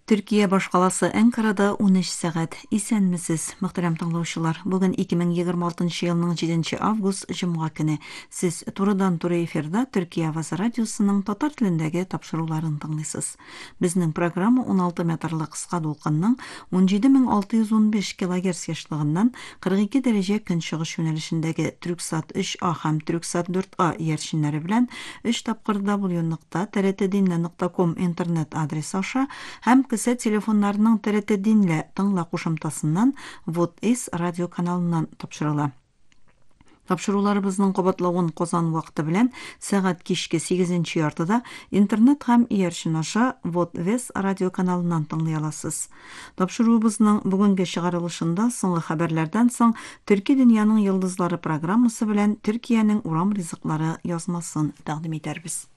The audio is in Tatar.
Төркия башкаласы Анкарада 13 сәгать. Исәнмесез, мөхтәрәм тыңлаучылар. Бүген 2026 елның 7 август җомга көне. Сез турыдан-туры эфирда Төркия Аваз радиосының татар телендәге тапшыруларын тыңлыйсыз. Безнең программа 16 метрлы кыска дулкынның 17615 кГц яшьлегеннән 42 дәрәҗә көнчыгыш юнәлешендәге Түрксат 3А һәм Түрксат 4А иярченнәре белән 3 тапкыр www.trtdinle.com интернет адресы аша һәм кесә телефоннарының TRT Динле тыңла кушымтасыннан Вот С радио каналыннан тапшырыла. Тапшыруларыбызның кабатлавын Казан вакыты белән сәгать кичке 8 яртыда интернет һәм иярчен аша Вот Вес радио каналыннан тыңлый аласыз. Тапшыруыбызның бүгенге чыгарылышында соңгы хәбәрләрдән соң Төрки дөньяның йолдызлары программасы белән Төркиянең урам ризыклары язмасын тәкъдим итәрбез.